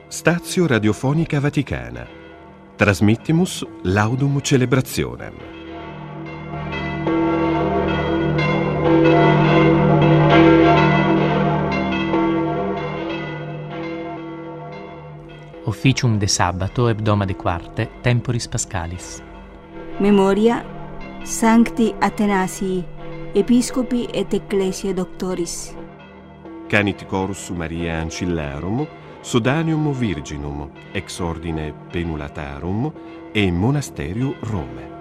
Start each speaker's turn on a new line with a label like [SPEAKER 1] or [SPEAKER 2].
[SPEAKER 1] Stazio Radiofonica Vaticana. Transmittimus laudum celebrationem.
[SPEAKER 2] Officium de Sabbato hebdoma de quarte temporis Pascalis.
[SPEAKER 3] Memoria Sancti Athanasii, Episcopi et Ecclesiae Doctoris.
[SPEAKER 1] Canit Corus Mariae Ancillarum, Sodanium Virginum, ex ordine Penulatarum e Monasterium Rome.